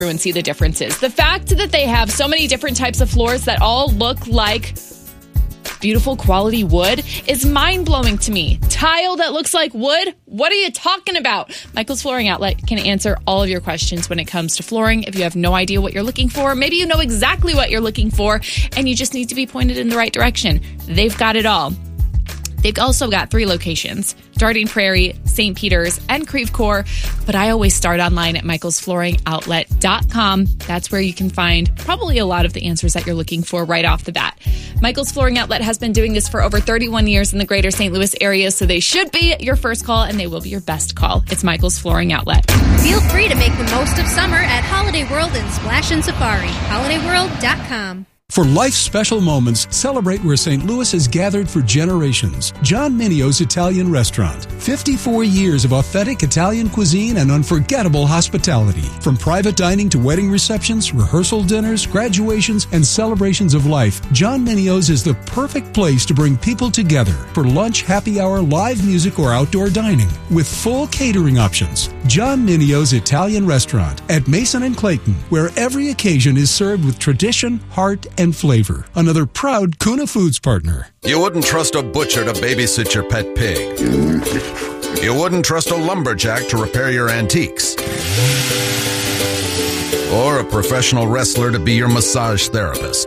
and see the differences. The fact that they have so many different types of floors that all look like beautiful quality wood is mind-blowing to me. Tile that looks like wood? What are you talking about? Michael's Flooring Outlet can answer all of your questions when it comes to flooring. If you have no idea what you're looking for, maybe you know exactly what you're looking for, and you just need to be pointed in the right direction. They've got it all. They've also got 3 locations, Jardine Prairie, St. Peter's, and Creve Coeur. But I always start online at michaelsflooringoutlet.com. That's where you can find probably a lot of the answers that you're looking for right off the bat. Michael's Flooring Outlet has been doing this for over 31 years in the greater St. Louis area, so they should be your first call, and they will be your best call. It's Michael's Flooring Outlet. Feel free to make the most of summer at Holiday World and Splash and Safari. HolidayWorld.com. For life's special moments, celebrate where St. Louis has gathered for generations. John Minio's Italian Restaurant. 54 years of authentic Italian cuisine and unforgettable hospitality. From private dining to wedding receptions, rehearsal dinners, graduations, and celebrations of life, John Minio's is the perfect place to bring people together for lunch, happy hour, live music, or outdoor dining. With full catering options. John Minio's Italian Restaurant at Mason and Clayton, where every occasion is served with tradition, heart, and flavor. Another proud Kuna Foods partner. You wouldn't trust a butcher to babysit your pet pig. You wouldn't trust a lumberjack to repair your antiques. Or a professional wrestler to be your massage therapist.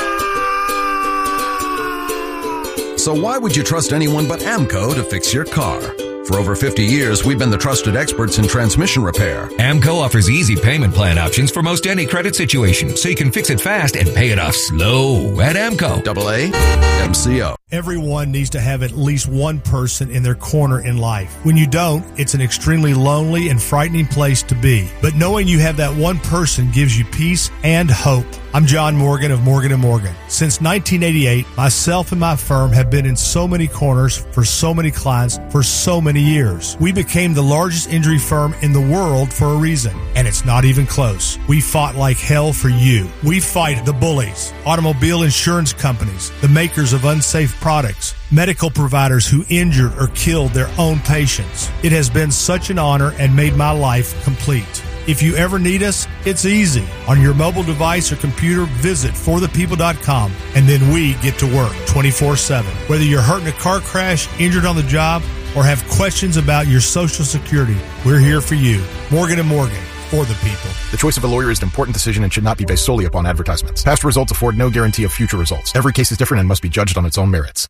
So why would you trust anyone but AMCO to fix your car? For over 50 years, we've been the trusted experts in transmission repair. AMCO offers easy payment plan options for most any credit situation, so you can fix it fast and pay it off slow at AMCO. AA MCO. Everyone needs to have at least one person in their corner in life. When you don't, it's an extremely lonely and frightening place to be. But knowing you have that one person gives you peace and hope. I'm John Morgan of Morgan & Morgan. Since 1988, myself and my firm have been in so many corners for so many clients for so many years. We became the largest injury firm in the world for a reason, and it's not even close. We fought like hell for you. We fight the bullies, automobile insurance companies, the makers of unsafe products, medical providers who injured or killed their own patients. It has been such an honor and made my life complete. If you ever need us, it's easy. On your mobile device or computer, visit forthepeople.com, and then we get to work 24/7. Whether you're hurt in a car crash, injured on the job, or have questions about your Social Security, we're here for you. Morgan & Morgan, for the people. The choice of a lawyer is an important decision and should not be based solely upon advertisements. Past results afford no guarantee of future results. Every case is different and must be judged on its own merits.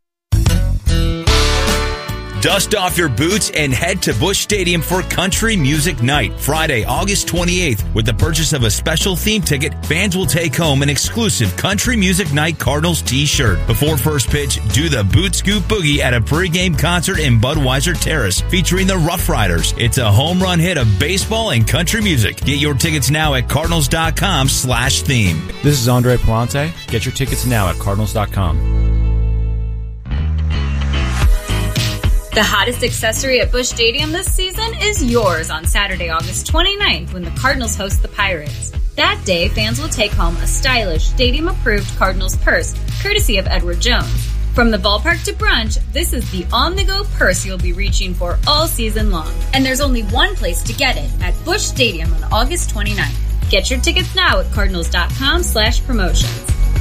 Dust off your boots and head to Busch Stadium for Country Music Night, Friday, August 28th. With the purchase of a special theme ticket, fans will take home an exclusive Country Music Night Cardinals t-shirt. Before first pitch, do the Boot Scoop Boogie at a pregame concert in Budweiser Terrace featuring the Rough Riders. It's a home run hit of baseball and country music. Get your tickets now at cardinals.com/theme. This is Andre Palante. Get your tickets now at cardinals.com. The hottest accessory at Busch Stadium this season is yours on Saturday, August 29th, when the Cardinals host the Pirates. That day, fans will take home a stylish, stadium-approved Cardinals purse, courtesy of Edward Jones. From the ballpark to brunch, this is the on-the-go purse you'll be reaching for all season long. And there's only one place to get it, at Busch Stadium on August 29th. Get your tickets now at cardinals.com/promotions.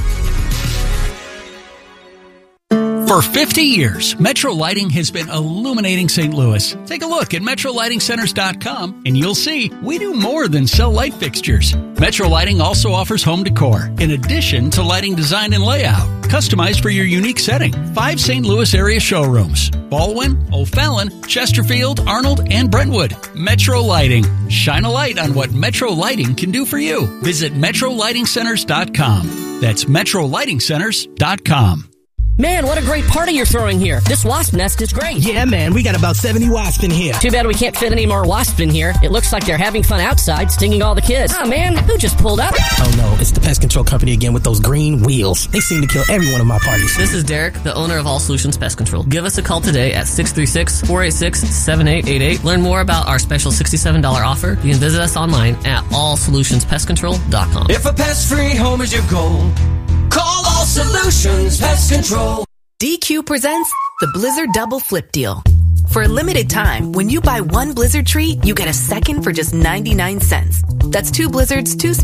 For 50 years, Metro Lighting has been illuminating St. Louis. Take a look at MetroLightingCenters.com and you'll see we do more than sell light fixtures. Metro Lighting also offers home decor, in addition to lighting design and layout, customized for your unique setting. 5 St. Louis area showrooms: Baldwin, O'Fallon, Chesterfield, Arnold, and Brentwood. Metro Lighting. Shine a light on what Metro Lighting can do for you. Visit MetroLightingCenters.com. That's MetroLightingCenters.com. Man, what a great party you're throwing here. This wasp nest is great. Yeah, man, we got about 70 wasps in here. Too bad we can't fit any more wasps in here. It looks like they're having fun outside, stinging all the kids. Oh, man, who just pulled up? Oh, no, it's the pest control company again with those green wheels. They seem to kill every one of my parties. This is Derek, the owner of All Solutions Pest Control. Give us a call today at 636-486-7888. Learn more about our special $67 offer. You can visit us online at allsolutionspestcontrol.com. If a pest-free home is your goal, call All Solutions Pest Control. DQ presents the Blizzard Double Flip Deal. For a limited time, when you buy one Blizzard treat, you get a second for just 99 cents. That's 2 Blizzards, 2